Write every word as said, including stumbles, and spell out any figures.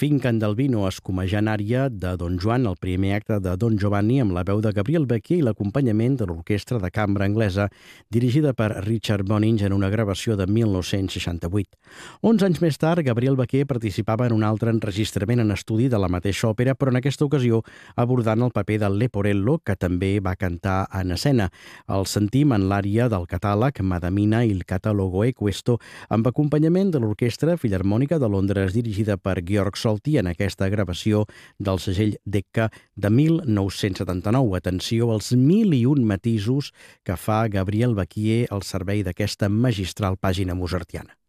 Finca Andalvino, escomejant ària de Don Joan, el primer acte de Don Giovanni, amb la veu de Gabriel Baquier i l'acompanyament de l'Orquestra de Cambra Anglesa, dirigida per Richard Bonynge en una gravació de mil nou-cents seixanta-vuit. Onze anys més tard, Gabriel Baquier participava en un altre enregistrament en estudi de la mateixa òpera, però en aquesta ocasió abordant el paper de Leporello, que també va cantar en escena. El sentim en l'ària del catàleg Madamina il catalogo e questo, amb acompanyament de l'Orquestra Filharmònica de Londres, dirigida per Georg Solti, en aquesta gravació del segell Decca de mil nou-cents setanta-nou. Atenció als mil i un matisos que fa Gabriel Baquier al servei d'aquesta magistral pàgina mozartiana.